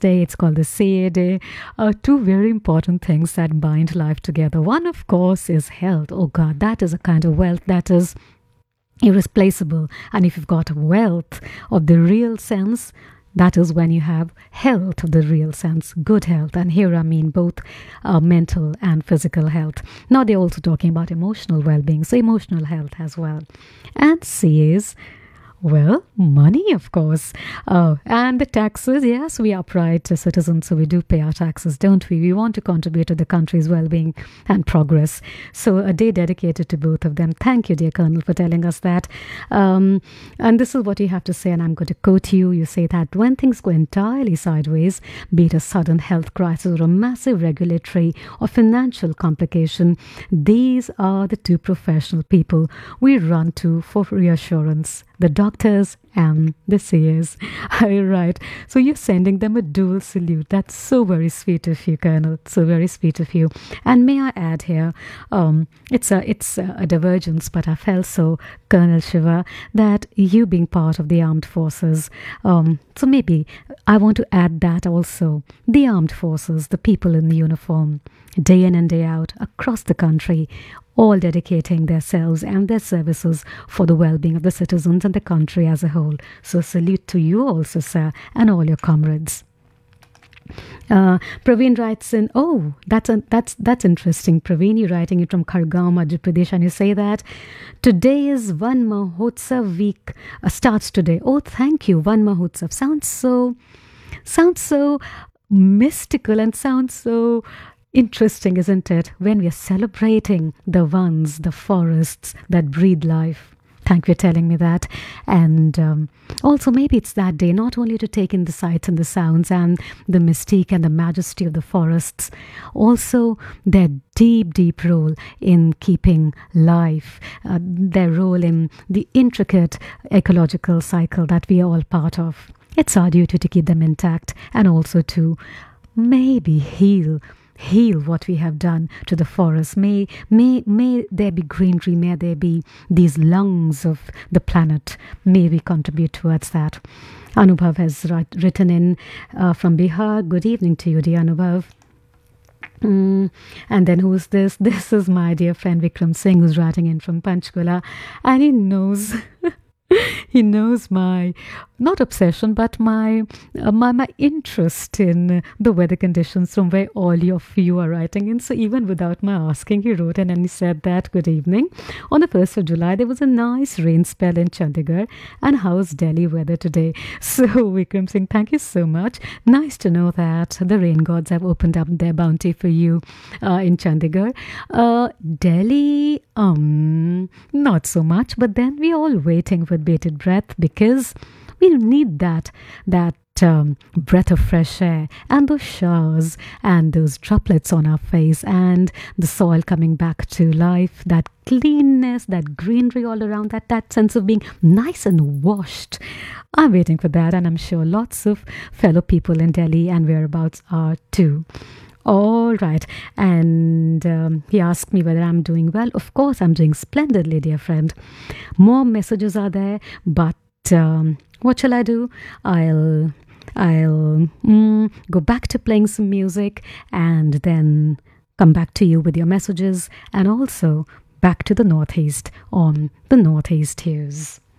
Day. It's called the CA Day. Two very important things that bind life together. One, of course, is health. Oh God, that is a kind of wealth that is irreplaceable. And if you've got wealth of the real sense, that is when you have health of the real sense, good health. And here I mean both mental and physical health. Now they're also talking about emotional well-being, so emotional health as well. And C is, well, money, of course. And the taxes, yes, we are upright citizens, so we do pay our taxes, don't we? We want to contribute to the country's well-being and progress. So a day dedicated to both of them. Thank you, dear Colonel, for telling us that. And this is what you have to say, and I'm going to quote you. You say that when things go entirely sideways, be it a sudden health crisis or a massive regulatory or financial complication, these are the two professional people we run to for reassurance: the doctors and the seers. Right. So you're sending them a dual salute. That's so very sweet of you, Colonel. So very sweet of you. And may I add here, it's a divergence, but I felt so, Colonel Shiva, that you being part of the armed forces, so maybe I want to add that also. The armed forces, the people in the uniform, day in and day out, across the country, all dedicating themselves and their services for the well-being of the citizens and the country as a whole. So salute to you also, sir, and all your comrades. Praveen writes in, oh, that's interesting. Praveen, you're writing it from Khargaon, Madhya Pradesh, and you say that today is Van Mahotsav week, starts today. Oh, thank you. Van Mahotsav sounds so mystical and sounds so interesting, isn't it? When we are celebrating the ones, the forests that breathe life. Thank you for telling me that. And also maybe it's that day not only to take in the sights and the sounds and the mystique and the majesty of the forests, also their deep, deep role in keeping life, their role in the intricate ecological cycle that we are all part of. It's our duty to keep them intact and also to maybe heal what we have done to the forest. May there be greenery, may there be these lungs of the planet. May we contribute towards that. Anubhav has written in from Bihar. Good evening to you, dear Anubhav. And then who's this? This is my dear friend Vikram Singh, who's writing in from Panchkula, and he knows he knows my, not obsession, but my interest in the weather conditions from where all of you are writing in. So even without my asking, he wrote and he said that, good evening. On the 1st of July, there was a nice rain spell in Chandigarh. And how's Delhi weather today? So Vikram Singh, thank you so much. Nice to know that the rain gods have opened up their bounty for you in Chandigarh. Delhi, not so much, but then we're all waiting with bated breath because we need that breath of fresh air and those showers and those droplets on our face and the soil coming back to life, that cleanness, that greenery all around, that sense of being nice and washed. I'm waiting for that, and I'm sure lots of fellow people in Delhi and whereabouts are too. All right. And he asked me whether I'm doing well. Of course, I'm doing splendidly, dear friend. More messages are there, but what shall I do? I'll go back to playing some music and then come back to you with your messages, and also back to the Northeast on the Northeast Hues.